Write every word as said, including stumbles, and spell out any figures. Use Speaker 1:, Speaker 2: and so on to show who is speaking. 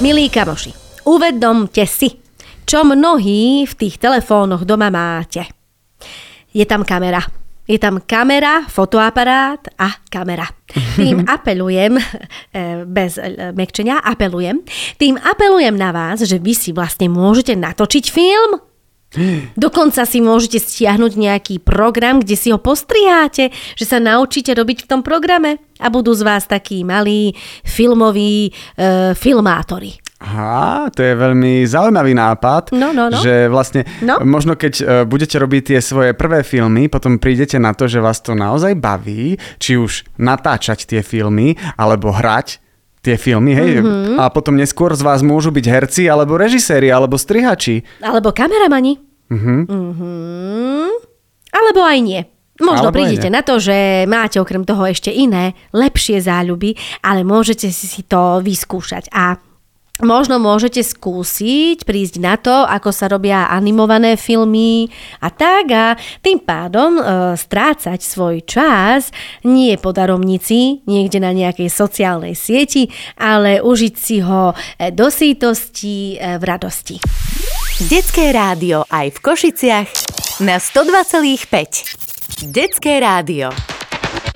Speaker 1: Milí kamoši, uvedomte si, čo mnohí v tých telefónoch doma máte. Je tam kamera. Je tam kamera, fotoaparát a kamera. Tým apelujem, bez mekčenia, apelujem, tým apelujem na vás, že vy si vlastne môžete natočiť film. Dokonca si môžete stiahnuť nejaký program, kde si ho postriháte, že sa naučíte robiť v tom programe a budú z vás takí malí filmoví e, filmátori.
Speaker 2: Aha, to je veľmi zaujímavý nápad,
Speaker 1: no, no, no.
Speaker 2: že vlastne
Speaker 1: no.
Speaker 2: možno keď uh, budete robiť tie svoje prvé filmy, potom prídete na to, že vás to naozaj baví, či už natáčať tie filmy, alebo hrať tie filmy, hej, mm-hmm. a potom neskôr z vás môžu byť herci, alebo režiséri, alebo strihači.
Speaker 1: Alebo kameramani.
Speaker 2: Mm-hmm.
Speaker 1: Mm-hmm. Alebo aj nie. Možno Alebo prídete na to, že máte okrem toho ešte iné, lepšie záľuby, ale môžete si to vyskúšať. A možno môžete skúsiť prísť na to, ako sa robia animované filmy a tak a tým pádom e, strácať svoj čas nie po daromnici, niekde na nejakej sociálnej sieti, ale užiť si ho do sítosti e, v radosti.
Speaker 3: Detské rádio aj v Košiciach na sto dva celá päť. Detské rádio.